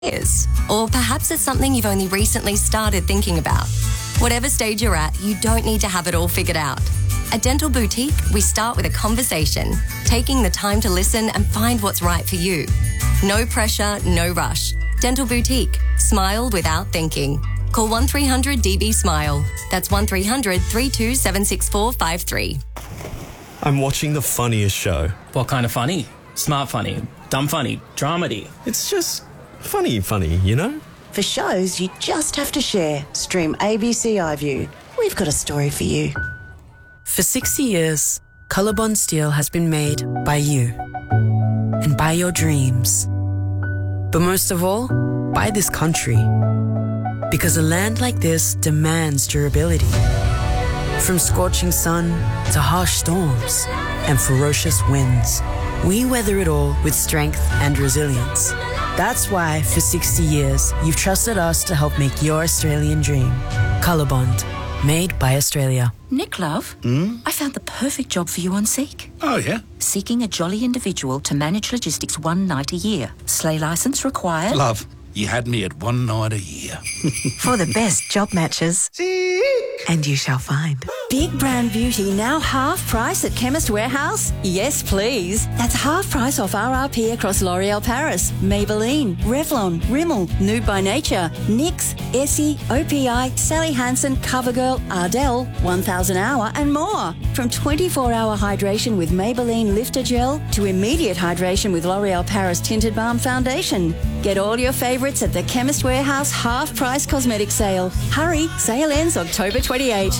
years. Or perhaps it's something you've only recently started thinking about. Whatever stage you're at, you don't need to have it all figured out. At Dental Boutique, we start with a conversation, taking the time to listen and find what's right for you. No pressure, no rush. Dental Boutique. Smile without thinking. Call 1300-DB-SMILE. That's 1300 3276453. I'm watching the funniest show. What kind of funny? Smart funny, dumb funny, dramedy. It's just funny, you know? For shows you just have to share, stream ABC iView. We've got a story for you. For 60 years, Colorbond Steel has been made by you and by your dreams. But most of all, by this country. Because a land like this demands durability. From scorching sun to harsh storms and ferocious winds, we weather it all with strength and resilience. That's why, for 60 years, you've trusted us to help make your Australian dream. Colorbond, made by Australia. Nick, love, I found the perfect job for you on Seek. Oh, yeah? Seeking a jolly individual to manage logistics one night a year. Sleigh licence required. Love, you had me at one night a year. For the best job matches. Seek. And you shall find. Big brand beauty now half price at Chemist Warehouse? Yes, please. That's half price off RRP across L'Oreal Paris, Maybelline, Revlon, Rimmel, Nude by Nature, NYX, Essie, OPI, Sally Hansen, CoverGirl, Ardell, 1000 Hour and more. From 24-hour hydration with Maybelline Lifter Gel to immediate hydration with L'Oreal Paris Tinted Balm Foundation. Get all your favourites at the Chemist Warehouse half price cosmetic sale. Hurry, sale ends October 28.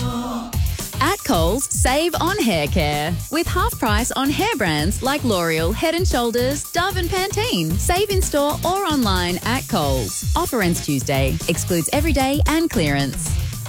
At Coles, save on hair care. With half price on hair brands like L'Oreal, Head & Shoulders, Dove and Pantene. Save in store or online at Coles. Offer ends Tuesday. Excludes everyday and clearance.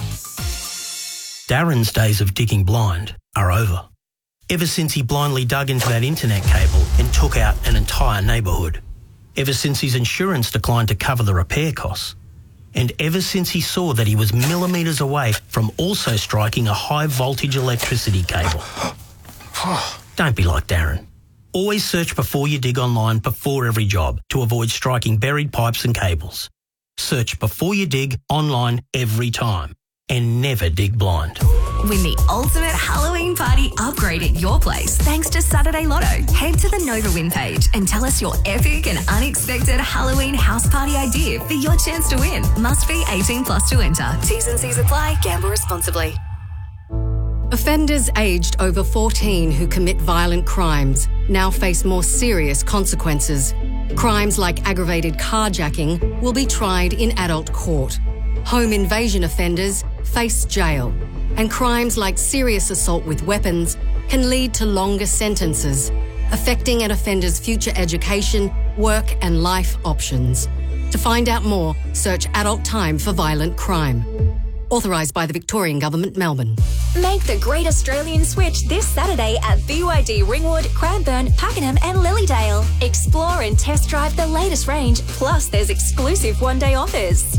Darren's days of digging blind are over. Ever since he blindly dug into that internet cable and took out an entire neighbourhood. Ever since his insurance declined to cover the repair costs. And ever since he saw that he was millimetres away from also striking a high-voltage electricity cable. Don't be like Darren. Always search before you dig online before every job to avoid striking buried pipes and cables. Search before you dig online every time. And never dig blind. Win the ultimate Halloween party upgrade at your place thanks to Saturday Lotto. Head to the Nova Win page and tell us your epic and unexpected Halloween house party idea for your chance to win. Must be 18 plus to enter. T's and C's apply. Gamble responsibly. Offenders aged over 14 who commit violent crimes now face more serious consequences. Crimes like aggravated carjacking will be tried in adult court. Home invasion offenders face jail, and crimes like serious assault with weapons can lead to longer sentences, affecting an offender's future education, work and life options. To find out more, search Adult Time for Violent Crime. Authorised by the Victorian Government, Melbourne. Make the great Australian switch this Saturday at BYD Ringwood, Cranbourne, Pakenham and Lilydale. Explore and test drive the latest range, plus there's exclusive one-day offers.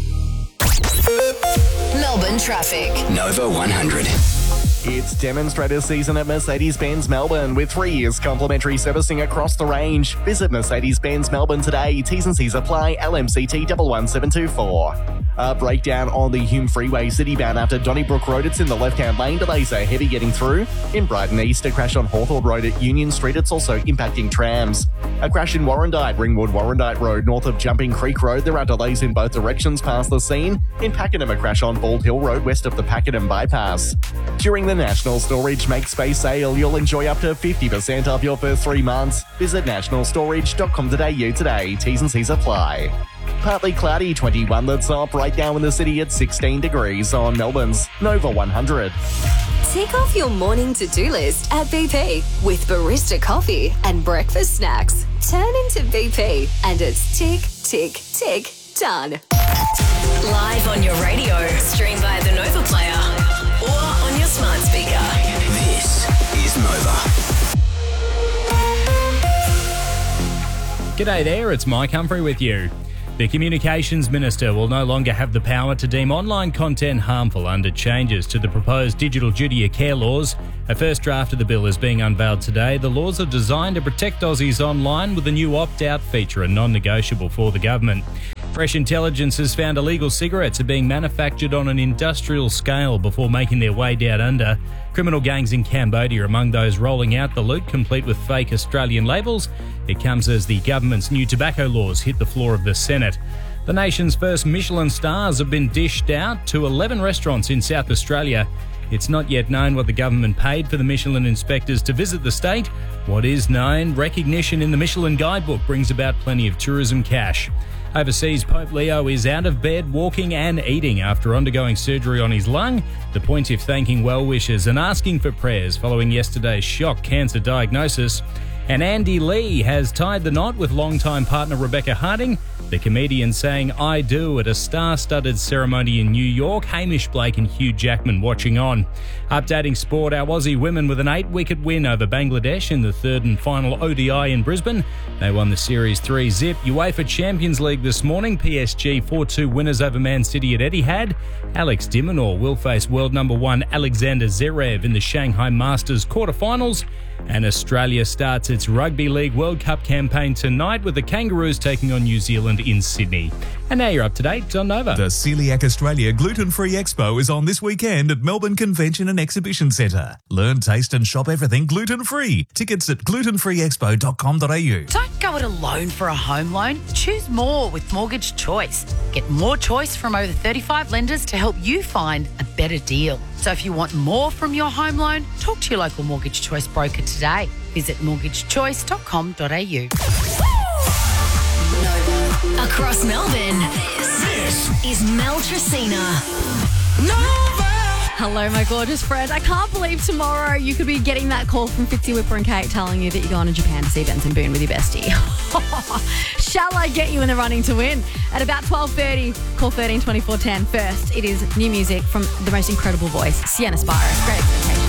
Melbourne traffic. Nova 100. It's demonstrator season at Mercedes-Benz Melbourne with 3 years complimentary servicing across the range. Visit Mercedes-Benz Melbourne today. T's and C's apply. LMCT 11724. A breakdown on the Hume Freeway citybound after Donnybrook Road. It's in the left-hand lane. Delays are heavy getting through. In Brighton East, a crash on Hawthorne Road at Union Street. It's also impacting trams. A crash in Warrandyte, Ringwood-Warrandyte Road, north of Jumping Creek Road. There are delays in both directions past the scene. In Pakenham, a crash on Bald Hill Road, west of the Pakenham bypass. During the National Storage Make Space sale, you'll enjoy up to 50% off your first 3 months. Visit nationalstorage.com.au today. T's and C's apply. Partly cloudy, 21 the top, right now in the city at 16 degrees on Melbourne's Nova 100. Tick off your morning to-do list at BP with barista coffee and breakfast snacks. Turn into BP and it's tick, tick, tick, done. Live on your radio, stream via the Nova Player or on your smart speaker. This is Nova. G'day there, it's Mike Humphrey with you. The Communications Minister will no longer have the power to deem online content harmful under changes to the proposed digital duty of care laws. A first draft of the bill is being unveiled today. The laws are designed to protect Aussies online with a new opt-out feature and non-negotiable for the government. Fresh intelligence has found illegal cigarettes are being manufactured on an industrial scale before making their way down under. Criminal gangs in Cambodia are among those rolling out the loot, complete with fake Australian labels. It comes as the government's new tobacco laws hit the floor of the Senate. The nation's first Michelin stars have been dished out to 11 restaurants in South Australia. It's not yet known what the government paid for the Michelin inspectors to visit the state. What is known, recognition in the Michelin Guidebook brings about plenty of tourism cash. Overseas, Pope Leo is out of bed, walking and eating after undergoing surgery on his lung. The Pontiff thanking well-wishers and asking for prayers following yesterday's shock cancer diagnosis. And Andy Lee has tied the knot with longtime partner Rebecca Harding. The comedian saying "I do" at a star-studded ceremony in New York. Hamish Blake and Hugh Jackman watching on. Updating sport, our Aussie women with an 8-wicket win over Bangladesh in the third and final ODI in Brisbane. They won the series 3-0. UEFA Champions League this morning. PSG 4-2 winners over Man City at Etihad. Alex de Minaur will face world number 1 Alexander Zverev in the Shanghai Masters quarterfinals. And Australia starts its Rugby League World Cup campaign tonight with the Kangaroos taking on New Zealand in Sydney. And now you're up to date on Nova. The Celiac Australia Gluten-Free Expo is on this weekend at Melbourne Convention and Exhibition Centre. Learn, taste and shop everything gluten-free. Tickets at glutenfreeexpo.com.au. Don't go it alone for a home loan. Choose more with Mortgage Choice. Get more choice from over 35 lenders to help you find a better deal. So if you want more from your home loan, talk to your local Mortgage Choice broker today. Visit mortgagechoice.com.au. Across Melbourne, this is Mel Tracina. Hello, my gorgeous friend. I can't believe tomorrow you could be getting that call from Fitzy Whipper and Kate telling you that you're going to Japan to see Benson Boone with your bestie. Shall I get you in the running to win? At about 12:30, call 13 24 10. First, it is new music from the most incredible voice, Sienna Spiro. Great expectations.